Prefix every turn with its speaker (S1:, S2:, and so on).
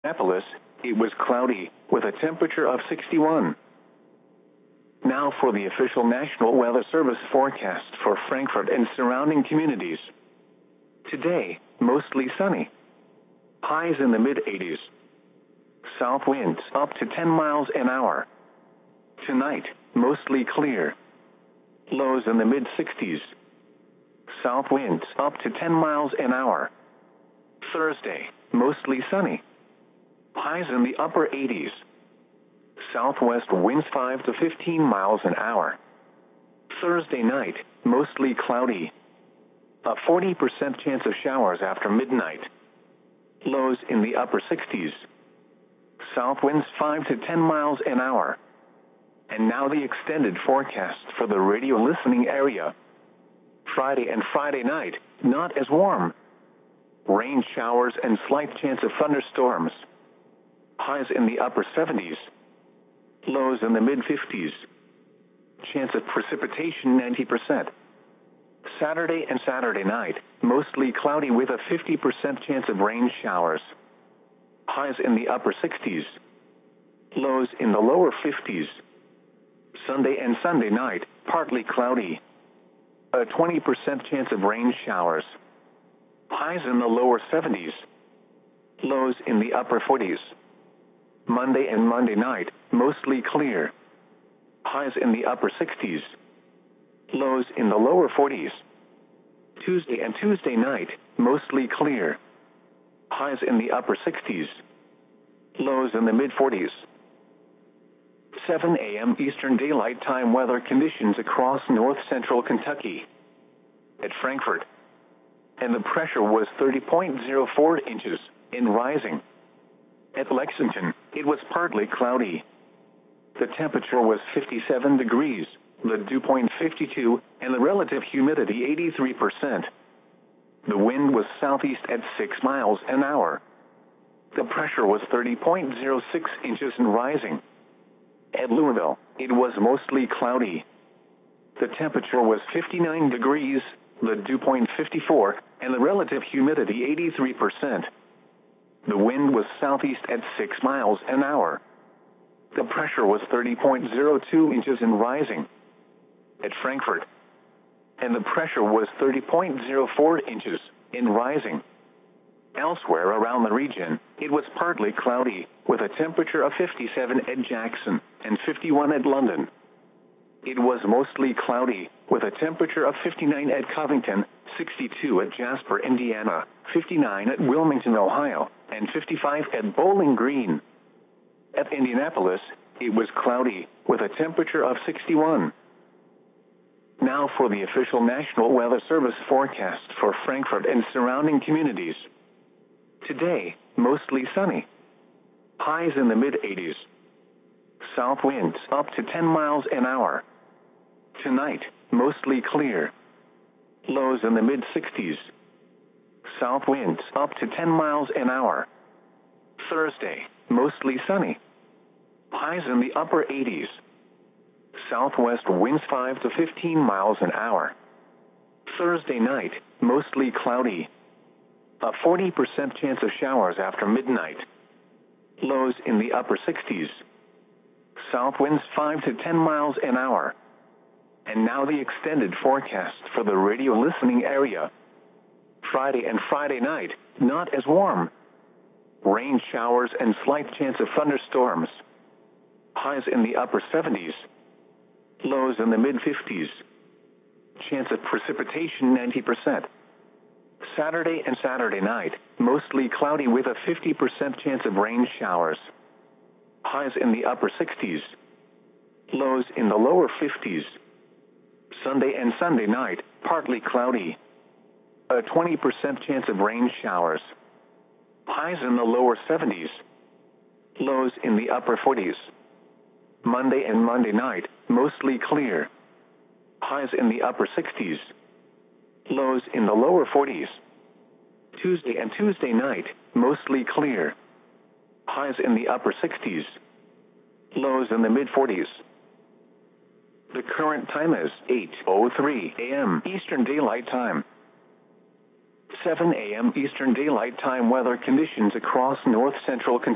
S1: Minneapolis, it was cloudy, with a temperature of 61. Now for the official National Weather Service forecast for Frankfort and surrounding communities. Today, mostly sunny. Highs in the mid-80s. South winds up to 10 miles an hour. Tonight, mostly clear. Lows in the mid-60s. South winds up to 10 miles an hour. Thursday, mostly sunny. Highs in the upper 80s. Southwest winds 5 to 15 miles an hour. Thursday night, mostly cloudy. A 40% chance of showers after midnight. Lows in the upper 60s. South winds 5 to 10 miles an hour. And now the extended forecast for the radio listening area. Friday and Friday night, not as warm. Rain showers and slight chance of thunderstorms. Highs in the upper 70s. Lows in the mid-50s. Chance of precipitation 90%. Saturday and Saturday night, mostly cloudy with a 50% chance of rain showers. Highs in the upper 60s. Lows in the lower 50s. Sunday and Sunday night, partly cloudy. A 20% chance of rain showers. Highs in the lower 70s. Lows in the upper 40s. Monday and Monday night, mostly clear. Highs in the upper 60s. Lows in the lower 40s. Tuesday and Tuesday night, mostly clear. Highs in the upper 60s. Lows in the mid-40s. 7 a.m. Eastern Daylight Time weather conditions across north-central Kentucky. At Frankfort. And the pressure was 30.04 inches, and rising. At Lexington, it was partly cloudy. The temperature was 57 degrees, the dew point 52, and the relative humidity 83%. The wind was southeast at 6 miles an hour. The pressure was 30.06 inches and rising. At Louisville, it was mostly cloudy. The temperature was 59 degrees, the dew point 54, and the relative humidity 83%. The wind was southeast at 6 miles an hour. The pressure was 30.02 inches and rising. At Frankfort. And the pressure was 30.04 inches and rising. Elsewhere around the region, it was partly cloudy, with a temperature of 57 at Jackson and 51 at London. It was mostly cloudy, with a temperature of 59 at Covington, 62 at Jasper, Indiana, 59 at Wilmington, Ohio, and 55 at Bowling Green. At Indianapolis, it was cloudy, with a temperature of 61. Now for the official National Weather Service forecast for Frankfort and surrounding communities. Today, mostly sunny. Highs in the mid-80s. South winds up to 10 miles an hour. Tonight, mostly clear. Lows in the mid-60s. South winds up to 10 miles an hour. Thursday, mostly sunny. Highs in the upper 80s. Southwest winds 5 to 15 miles an hour. Thursday night, mostly cloudy. A 40% chance of showers after midnight. Lows in the upper 60s. South winds 5 to 10 miles an hour. And now the extended forecast for the radio listening area. Friday and Friday night, not as warm. Rain showers and slight chance of thunderstorms. Highs in the upper 70s. Lows in the mid-50s. Chance of precipitation 90%. Saturday and Saturday night, mostly cloudy with a 50% chance of rain showers. Highs in the upper 60s. Lows in the lower 50s. Sunday and Sunday night, partly cloudy. A 20% chance of rain showers. Highs in the lower 70s. Lows in the upper 40s. Monday and Monday night, mostly clear. Highs in the upper 60s. Lows in the lower 40s. Tuesday and Tuesday night, mostly clear. Highs in the upper 60s. Lows in the mid-40s. The current time is 8:03 a.m. Eastern Daylight Time. 7 a.m. Eastern Daylight Time weather conditions across north-central Kentucky.